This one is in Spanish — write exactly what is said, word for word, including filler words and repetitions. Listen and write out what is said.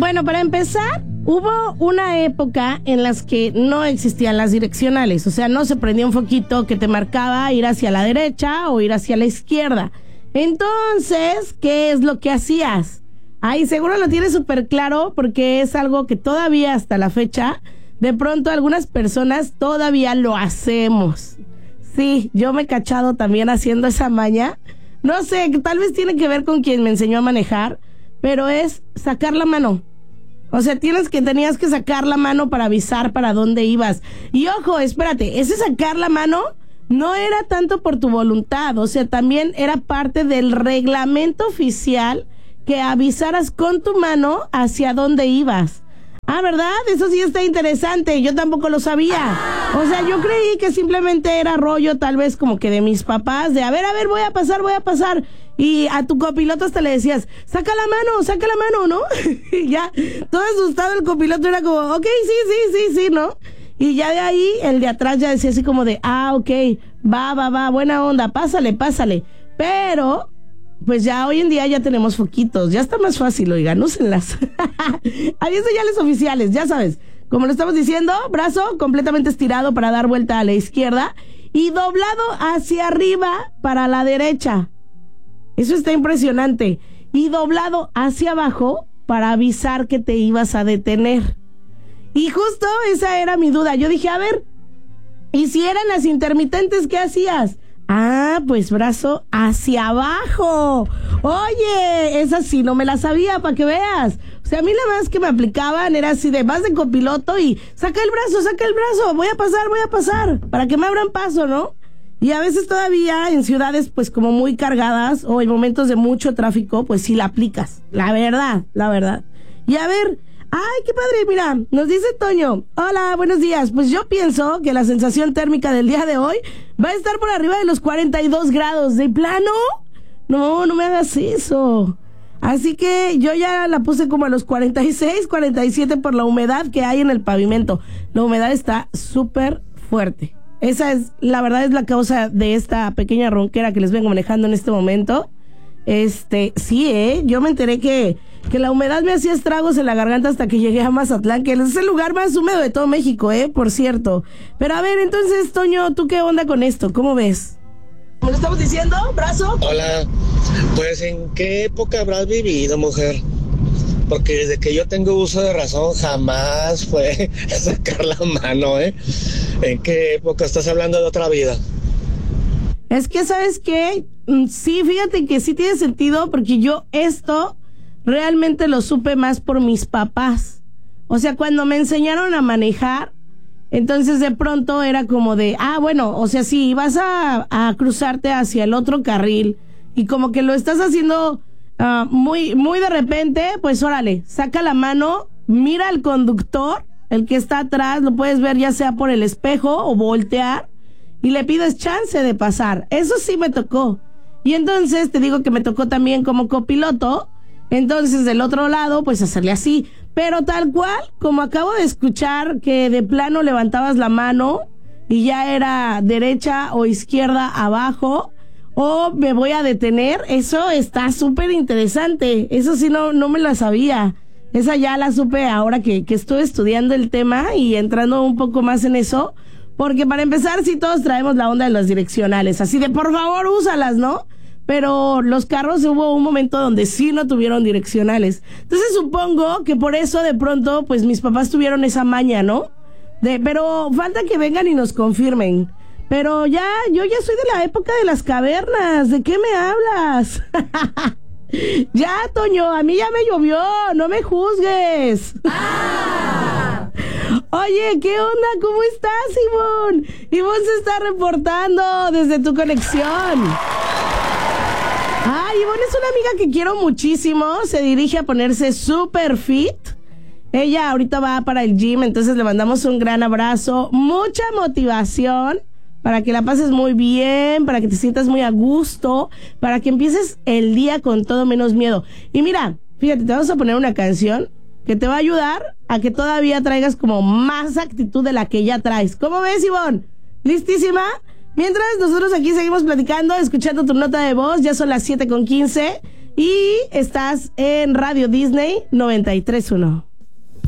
Bueno, para empezar, hubo una época en las que no existían las direccionales, o sea, no se prendía un foquito que te marcaba ir hacia la derecha o ir hacia la izquierda. Entonces, ¿qué es lo que hacías? Ay, seguro lo tienes súper claro porque es algo que todavía hasta la fecha, de pronto algunas personas todavía lo hacemos. Sí, yo me he cachado también haciendo esa maña. No sé, tal vez tiene que ver con quien me enseñó a manejar, pero es sacar la mano. O sea, tienes que, tenías que sacar la mano para avisar para dónde ibas. Y ojo, espérate, ese sacar la mano no era tanto por tu voluntad, o sea, también era parte del reglamento oficial que avisaras con tu mano hacia dónde ibas. Ah, ¿verdad? Eso sí está interesante, yo tampoco lo sabía. O sea, yo creí que simplemente era rollo tal vez como que de mis papás, de a ver, a ver, voy a pasar, voy a pasar. Y a tu copiloto hasta le decías, saca la mano, saca la mano, ¿no? Y ya, todo asustado el copiloto era como, ok, sí, sí, sí, sí, ¿no? Y ya de ahí, el de atrás ya decía así como de, ah, ok, va, va, va, buena onda, pásale, pásale. Pero, pues ya hoy en día ya tenemos foquitos, ya está más fácil, oigan, úsenlas. Hay señales oficiales, ya sabes, como lo estamos diciendo, brazo completamente estirado para dar vuelta a la izquierda y doblado hacia arriba para la derecha. Eso está impresionante. Y doblado hacia abajo para avisar que te ibas a detener. Y justo esa era mi duda. Yo dije, a ver, ¿y si eran las intermitentes, qué hacías? Ah, pues brazo hacia abajo. Oye, esa sí no me la sabía, para que veas. O sea, a mí la más que me aplicaban era así de vas de copiloto y saca el brazo, saca el brazo, voy a pasar, voy a pasar, para que me abran paso, ¿no? Y a veces todavía en ciudades pues como muy cargadas o en momentos de mucho tráfico, pues sí la aplicas. La verdad, la verdad. Y a ver, ay, qué padre, mira, nos dice Toño, hola, buenos días. Pues yo pienso que la sensación térmica del día de hoy va a estar por arriba de los cuarenta y dos grados. ¿De plano? No, no me hagas eso. Así que yo ya la puse como a los cuarenta y seis, cuarenta y siete por la humedad que hay en el pavimento. La humedad está súper fuerte. Esa es, la verdad es la causa de esta pequeña ronquera que les vengo manejando en este momento. Este, sí, eh, yo me enteré que, que la humedad me hacía estragos en la garganta hasta que llegué a Mazatlán, que es el lugar más húmedo de todo México, eh, por cierto. Pero a ver, entonces, Toño, ¿tú qué onda con esto? ¿Cómo ves? ¿Me lo estamos diciendo, brazo? Hola, pues ¿en qué época habrás vivido, mujer? Porque desde que yo tengo uso de razón jamás fue sacar la mano, ¿eh? ¿En qué época estás hablando de otra vida? Es que, ¿sabes qué? Sí, fíjate que sí tiene sentido porque yo esto realmente lo supe más por mis papás. O sea, cuando me enseñaron a manejar, entonces de pronto era como de, ah, bueno, o sea, si vas a, a cruzarte hacia el otro carril y como que lo estás haciendo... Uh, muy, muy de repente, pues órale, saca la mano, mira al conductor, el que está atrás, lo puedes ver ya sea por el espejo o voltear, y le pides chance de pasar. Eso sí me tocó. Y entonces te digo que me tocó también como copiloto, entonces del otro lado, pues hacerle así. Pero tal cual, como acabo de escuchar que de plano levantabas la mano y ya era derecha o izquierda abajo, o me voy a detener, eso está súper interesante. Eso sí no, no me la sabía. Esa ya la supe ahora que, que estoy estudiando el tema y entrando un poco más en eso. Porque para empezar, sí todos traemos la onda de las direccionales. Así de, por favor, úsalas, ¿no? Pero los carros hubo un momento donde sí no tuvieron direccionales. Entonces supongo que por eso de pronto, pues mis papás tuvieron esa maña, ¿no? De, pero falta que vengan y nos confirmen. Pero ya, yo ya soy de la época de las cavernas. ¿De qué me hablas? Ya, Toño, a mí ya me llovió. No me juzgues. Ah. Oye, ¿qué onda? ¿Cómo estás, Ivonne? Ivonne se está reportando desde tu conexión. Ah, Ivonne es una amiga que quiero muchísimo. Se dirige a ponerse super fit. Ella ahorita va para el gym, entonces le mandamos un gran abrazo. Mucha motivación. Para que la pases muy bien, para que te sientas muy a gusto, para que empieces el día con todo menos miedo. Y mira, fíjate, te vamos a poner una canción que te va a ayudar a que todavía traigas como más actitud de la que ya traes. ¿Cómo ves, Ivonne? ¿Listísima? Mientras nosotros aquí seguimos platicando, escuchando tu nota de voz, ya son las siete con quince. Y estás en Radio Disney noventa y tres punto uno.